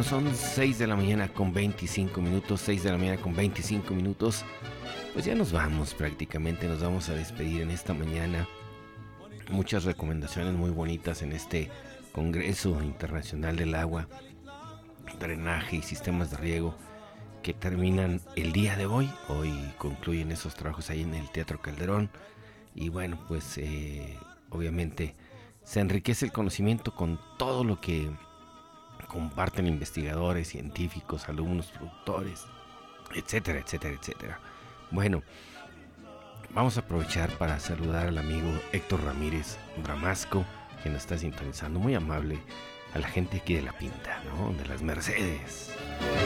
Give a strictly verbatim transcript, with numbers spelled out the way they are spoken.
Bueno, son seis de la mañana con veinticinco minutos, seis de la mañana con veinticinco minutos. Pues ya nos vamos prácticamente, nos vamos a despedir en esta mañana. Muchas recomendaciones muy bonitas en este Congreso Internacional del Agua, Drenaje y Sistemas de Riego que terminan el día de hoy. Hoy concluyen esos trabajos ahí en el Teatro Calderón. Y bueno, pues eh, obviamente se enriquece el conocimiento con todo lo que comparten investigadores, científicos, alumnos, productores, etcétera, etcétera, etcétera. Bueno, vamos a aprovechar para saludar al amigo Héctor Ramírez Bramasco, quien nos está sintonizando, muy amable, a la gente aquí de La Pinta, ¿no? De las Mercedes.